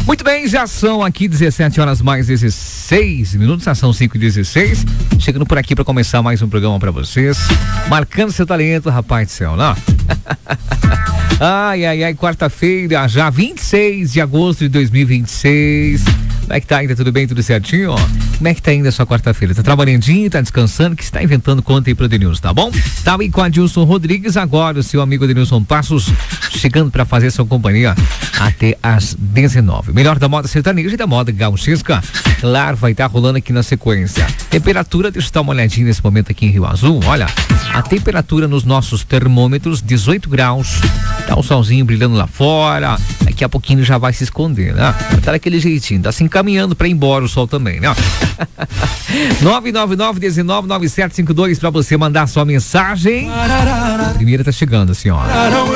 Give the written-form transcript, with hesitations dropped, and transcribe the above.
Muito bem, já são aqui 17 horas mais 16 minutos, já são 5h16. Chegando por aqui para começar mais um programa para vocês. Marcando seu talento, rapaz do céu, não? Ai, quarta-feira, já 26 de agosto de 2026. Como é que tá ainda? Tudo bem? Tudo certinho? Como é que tá ainda a sua quarta-feira? Tá trabalhandinho, tá descansando? O que você tá inventando? Conta aí pro Denilson, tá bom? Tá aí com a Adilson Rodrigues, agora o seu amigo Denilson Passos, chegando pra fazer sua companhia até às 19. Melhor da moda sertaneja e da moda gauchesca. Claro, vai estar rolando aqui na sequência. Temperatura, deixa eu dar uma olhadinha nesse momento aqui em Rio Azul. Olha, a temperatura nos nossos termômetros, 18 graus. Tá o solzinho brilhando lá fora. Daqui a pouquinho já vai se esconder, né? Tá daquele jeitinho, tá se encaminhando pra ir embora o sol também, né? 999-199752 pra você mandar sua mensagem. A primeira tá chegando, assim, ó.